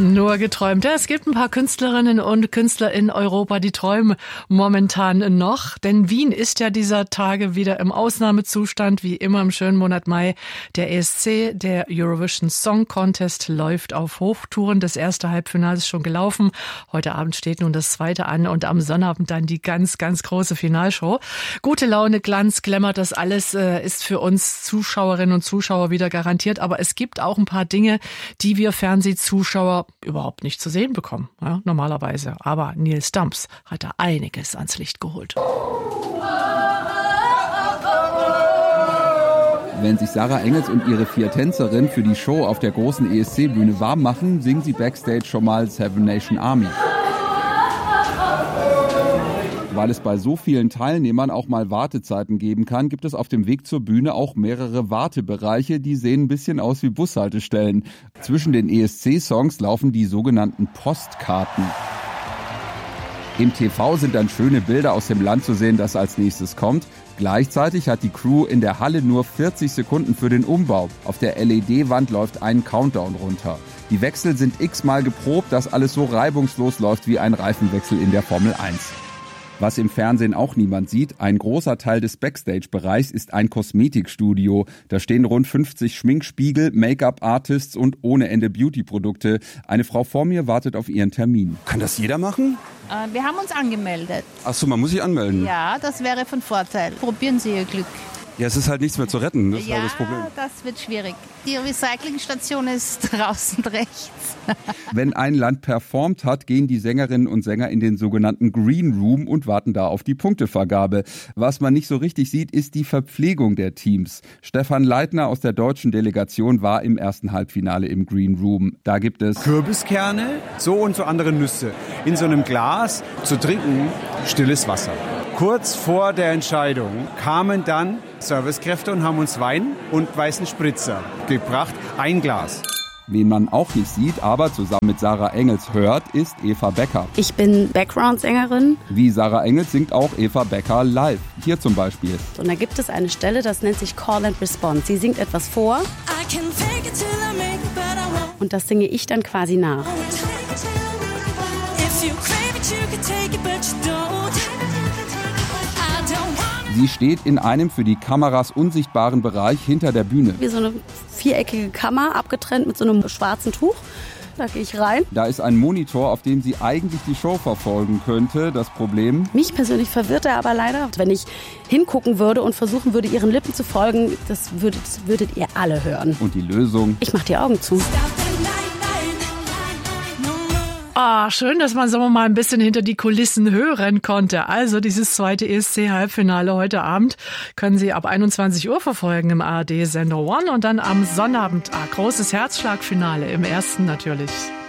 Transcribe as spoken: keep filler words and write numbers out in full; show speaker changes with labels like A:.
A: Nur geträumt. Ja, es gibt ein paar Künstlerinnen und Künstler in Europa, die träumen momentan noch. Denn Wien ist ja dieser Tage wieder im Ausnahmezustand, wie immer im schönen Monat Mai. Der E S C, der Eurovision Song Contest, läuft auf Hochtouren. Das erste Halbfinale ist schon gelaufen. Heute Abend steht nun das zweite an und am Sonnabend dann die ganz, ganz große Finalshow. Gute Laune, Glanz, Glamour, das alles äh, ist für uns Zuschauerinnen und Zuschauer wieder garantiert. Aber es gibt auch ein paar Dinge, die wir Fernsehzuschauer überhaupt nicht zu sehen bekommen, ja, normalerweise. Aber Neil Stumps hat da einiges ans Licht geholt.
B: Wenn sich Sarah Engels und ihre vier Tänzerinnen für die Show auf der großen E S C-Bühne warm machen, singen sie backstage schon mal Seven Nation Army. Weil es bei so vielen Teilnehmern auch mal Wartezeiten geben kann, gibt es auf dem Weg zur Bühne auch mehrere Wartebereiche, die sehen ein bisschen aus wie Bushaltestellen. Zwischen den E S C-Songs laufen die sogenannten Postkarten. Im T V sind dann schöne Bilder aus dem Land zu sehen, das als nächstes kommt. Gleichzeitig hat die Crew in der Halle nur vierzig Sekunden für den Umbau. Auf der L E D-Wand läuft ein Countdown runter. Die Wechsel sind x-mal geprobt, dass alles so reibungslos läuft wie ein Reifenwechsel in der Formel eins. Was im Fernsehen auch niemand sieht, ein großer Teil des Backstage-Bereichs ist ein Kosmetikstudio. Da stehen rund fünfzig Schminkspiegel, Make-up-Artists und ohne Ende Beauty-Produkte. Eine Frau vor mir wartet auf ihren Termin.
C: Kann das jeder machen?
D: Äh, wir haben uns angemeldet.
C: Ach so, man muss sich anmelden?
D: Ja, das wäre von Vorteil. Probieren Sie Ihr Glück.
C: Ja, es ist halt nichts mehr zu retten, das ist
D: ja,
C: halt das Problem.
D: Das wird schwierig. Die Recyclingstation ist draußen rechts.
B: Wenn ein Land performt hat, gehen die Sängerinnen und Sänger in den sogenannten Green Room und warten da auf die Punktevergabe. Was man nicht so richtig sieht, ist die Verpflegung der Teams. Stefan Leitner aus der deutschen Delegation war im ersten Halbfinale im Green Room. Da gibt es
E: Kürbiskerne, so und so andere Nüsse. In so einem Glas zu trinken, stilles Wasser. Kurz vor der Entscheidung kamen dann Servicekräfte und haben uns Wein und weißen Spritzer gebracht. Ein Glas.
B: Wen man auch nicht sieht, aber zusammen mit Sarah Engels hört, ist Eva Becker.
F: Ich bin Background-Sängerin.
B: Wie Sarah Engels singt auch Eva Becker live. Hier zum Beispiel.
F: Und da gibt es eine Stelle, das nennt sich Call and Response. Sie singt etwas vor und das singe ich dann quasi nach.
B: Sie steht in einem für die Kameras unsichtbaren Bereich hinter der Bühne.
F: Wie so eine viereckige Kammer, abgetrennt mit so einem schwarzen Tuch. Da gehe ich rein.
B: Da ist ein Monitor, auf dem sie eigentlich die Show verfolgen könnte. Das Problem?
F: Mich persönlich verwirrt er aber leider. Wenn ich hingucken würde und versuchen würde, ihren Lippen zu folgen, das würdet, das würdet ihr alle hören.
B: Und die Lösung?
F: Ich mache die Augen zu.
A: Ah, schön, dass man, sagen wir mal, ein bisschen hinter die Kulissen hören konnte. Also dieses zweite E S C-Halbfinale heute Abend können Sie ab einundzwanzig Uhr verfolgen im A R D-Sender One und dann am Sonnabend, ah, großes Herzschlagfinale im ersten natürlich.